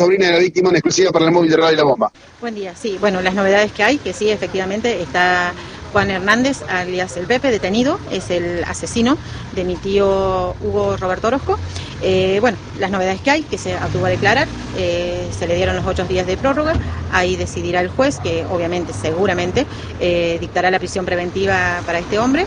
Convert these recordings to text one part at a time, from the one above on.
sobrina de la víctima, en exclusiva para el móvil de Radio La Bomba. Buen día, sí, bueno, las novedades que hay, que sí, efectivamente, está Juan Hernández, alias el Pepe, detenido, es el asesino de mi tío Hugo Roberto Orozco. Bueno, las novedades que hay, que se obtuvo a declarar, se le dieron los 8 días de prórroga, ahí decidirá el juez, que obviamente, seguramente, dictará la prisión preventiva para este hombre.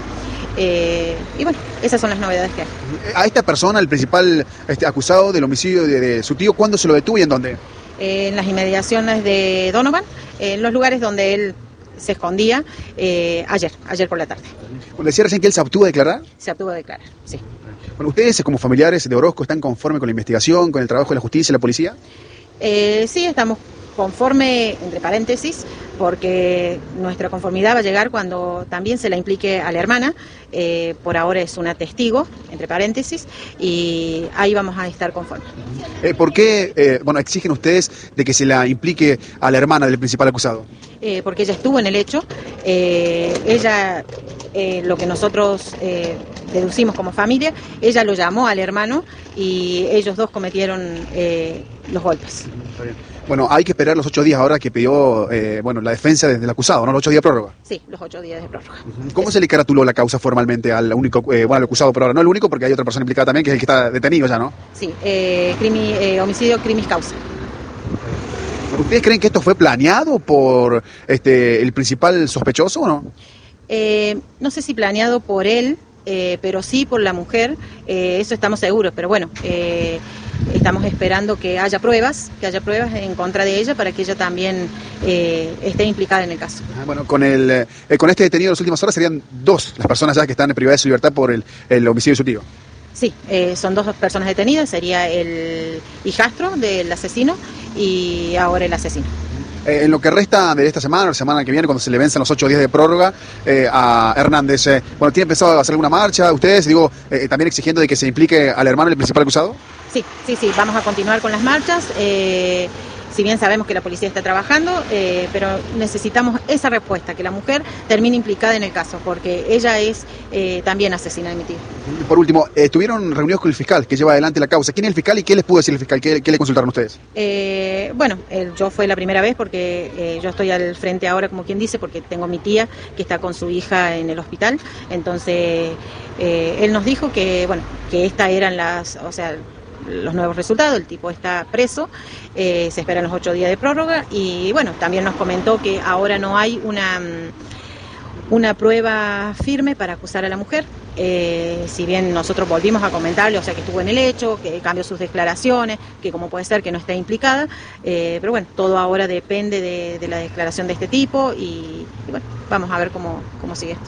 Y bueno, esas son las novedades que hay. A esta persona, el principal acusado del homicidio de su tío, ¿cuándo se lo detuvo y en dónde? En las inmediaciones de Donovan, en los lugares donde él se escondía, ayer por la tarde. Bueno, decía recién que él se obtuvo a declarar. Se obtuvo a declarar, sí. Bueno, ¿ustedes como familiares de Orozco están conformes con la investigación, con el trabajo de la justicia y la policía? Sí, estamos conforme, entre paréntesis, porque nuestra conformidad va a llegar cuando también se la implique a la hermana. Por ahora es una testigo, entre paréntesis, y ahí vamos a estar conformes. ¿Por qué exigen ustedes de que se la implique a la hermana del principal acusado? Porque ella estuvo en el hecho, ella, lo que nosotros deducimos como familia, ella lo llamó al hermano y ellos dos cometieron los golpes. Bueno, hay que esperar los 8 días ahora que pidió la defensa desde el acusado, ¿no? Los 8 días de prórroga. Sí, los 8 días de prórroga. ¿Cómo se le caratuló la causa formalmente al único, al acusado por ahora? No el único, porque hay otra persona implicada también, que es el que está detenido ya, ¿no? Sí, homicidio crimis causa. ¿Ustedes creen que esto fue planeado por el principal sospechoso o no? No sé si planeado por él, pero sí por la mujer, eso estamos seguros, pero bueno, estamos esperando que haya pruebas en contra de ella para que ella también esté implicada en el caso. Bueno, con este detenido de las últimas horas serían 2 las personas ya que están privadas de su libertad por el homicidio de su tío. Sí, son 2 personas detenidas, sería el hijastro del asesino y ahora el asesino. En lo que resta de esta semana, la semana que viene, cuando se le vencen los 8 días de prórroga a Hernández, ¿tienen pensado hacer alguna marcha? ¿Ustedes, también exigiendo de que se implique al hermano del principal acusado? Sí, vamos a continuar con las marchas. Si bien sabemos que la policía está trabajando, pero necesitamos esa respuesta, que la mujer termine implicada en el caso, porque ella es también asesina de mi tío. Por último, estuvieron reunidos con el fiscal que lleva adelante la causa. ¿Quién es el fiscal y qué les pudo decir el fiscal? ¿Qué le consultaron ustedes? Yo fue la primera vez porque yo estoy al frente ahora, como quien dice, porque tengo mi tía que está con su hija en el hospital. Entonces, él nos dijo que estas eran los nuevos resultados, el tipo está preso, se esperan los 8 días de prórroga y también nos comentó que ahora no hay una prueba firme para acusar a la mujer, si bien nosotros volvimos a comentarle, que estuvo en el hecho, que cambió sus declaraciones, que como puede ser que no esté implicada, pero todo ahora depende de la declaración de este tipo y vamos a ver cómo sigue esto.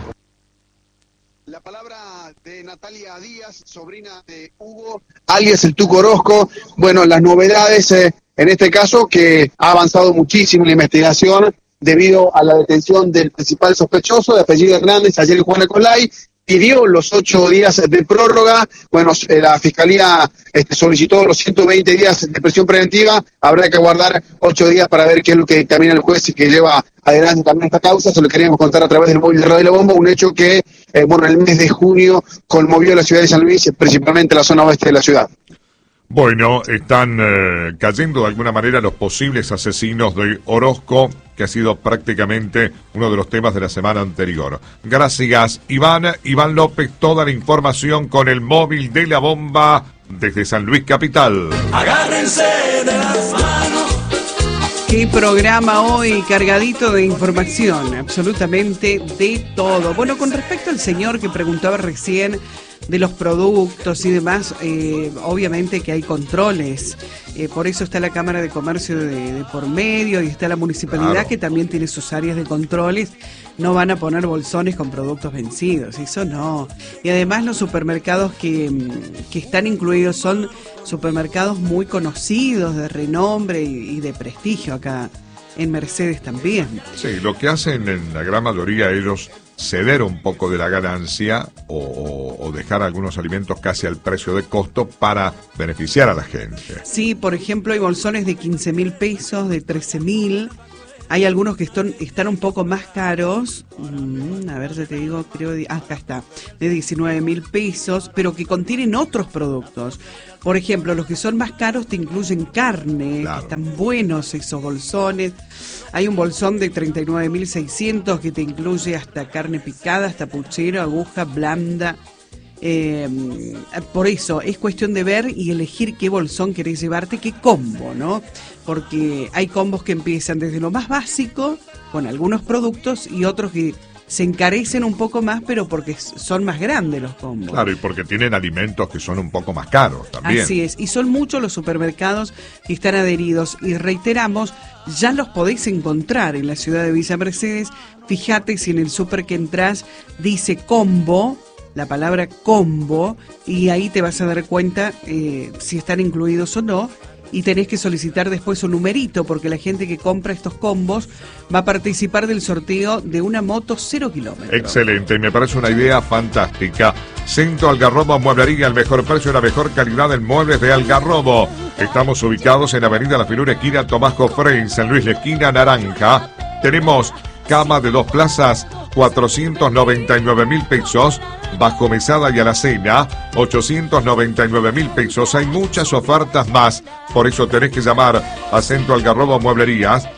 La palabra de Natalia Díaz, sobrina de Hugo, alias el Tuco Orozco. Las novedades en este caso, que ha avanzado muchísimo la investigación debido a la detención del principal sospechoso, de apellido Hernández, ayer Juan Ecolay, pidió los 8 días de prórroga. La Fiscalía solicitó los 120 días de prisión preventiva. Habrá que aguardar 8 días para ver qué es lo que dictamina el juez y que lleva adelante también esta causa. Se lo queríamos contar a través del móvil de Radio La Bomba, un hecho que, el mes de junio conmovió la ciudad de San Luis, principalmente la zona oeste de la ciudad. Bueno, están cayendo de alguna manera los posibles asesinos de Orozco, que ha sido prácticamente uno de los temas de la semana anterior. Gracias, Iván López, toda la información con el móvil de La Bomba desde San Luis Capital. Agárrense de las manos. Qué programa hoy, cargadito de información, absolutamente de todo. Bueno, con respecto al señor que preguntaba recién de los productos y demás, obviamente que hay controles, por eso está la Cámara de Comercio de por medio y está la Municipalidad, claro, que también tiene sus áreas de controles. No van a poner bolsones con productos vencidos, eso no. Y además los supermercados que están incluidos son supermercados muy conocidos, de renombre y de prestigio acá en Mercedes también. Sí, lo que hacen en la gran mayoría ellos, ceder un poco de la ganancia o dejar algunos alimentos casi al precio de costo para beneficiar a la gente. Sí, por ejemplo, hay bolsones de 15.000 pesos, de 13.000, Hay algunos que están un poco más caros, a ver, ya te digo, creo, acá está, de 19.000 pesos, pero que contienen otros productos. Por ejemplo, los que son más caros te incluyen carne, Claro. que están buenos esos bolsones. Hay un bolsón de 39.600 que te incluye hasta carne picada, hasta puchero, aguja, blanda. Por eso es cuestión de ver y elegir qué bolsón querés llevarte, qué combo, ¿no? Porque hay combos que empiezan desde lo más básico con algunos productos y otros que se encarecen un poco más, pero porque son más grandes los combos. Claro, y porque tienen alimentos que son un poco más caros también. Así es, y son muchos los supermercados que están adheridos y reiteramos, ya los podéis encontrar en la ciudad de Villa Mercedes. Fíjate si en el súper que entrás dice combo, la palabra combo, y ahí te vas a dar cuenta si están incluidos o no, y tenés que solicitar después un numerito, porque la gente que compra estos combos va a participar del sorteo de una moto 0 kilómetros. Excelente, me parece una idea fantástica. Centro Algarrobo Mueblería, el mejor precio y la mejor calidad en muebles de Algarrobo. Estamos ubicados en Avenida La Filura, esquina Tomás Jofré, en San Luis, la esquina Naranja. Tenemos cama de 2 plazas, 499.000 pesos. Bajo mesada y alacena, 899.000 pesos. Hay muchas ofertas más. Por eso tenés que llamar a Centro Algarrobo Mueblerías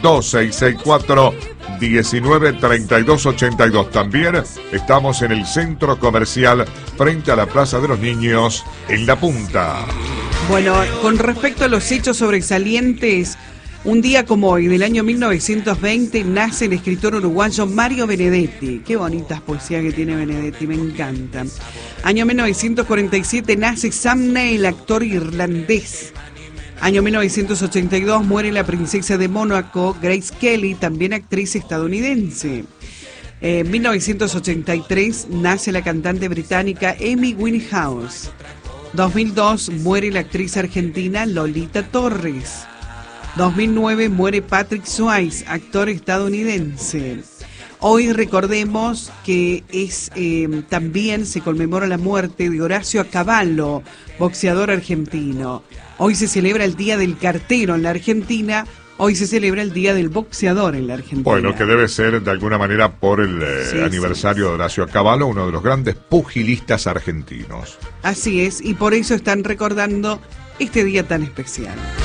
2664-193282. También estamos en el centro comercial frente a la Plaza de los Niños, en La Punta. Bueno, con respecto a los hechos sobresalientes, un día como hoy, del año 1920, nace el escritor uruguayo Mario Benedetti. Qué bonitas poesías que tiene Benedetti, me encantan. Año 1947 nace Sam Neill, actor irlandés. Año 1982 muere la princesa de Mónaco, Grace Kelly, también actriz estadounidense. En 1983 nace la cantante británica Amy Winehouse. 2002 muere la actriz argentina Lolita Torres. 2009 muere Patrick Swayze, actor estadounidense. Hoy recordemos que también se conmemora la muerte de Horacio Cavallo, boxeador argentino. Hoy se celebra el Día del Cartero en la Argentina. Hoy se celebra el Día del Boxeador en la Argentina. Bueno, que debe ser de alguna manera por el Sí, aniversario de Horacio Cavallo, uno de los grandes pugilistas argentinos. Así es, y por eso están recordando este día tan especial.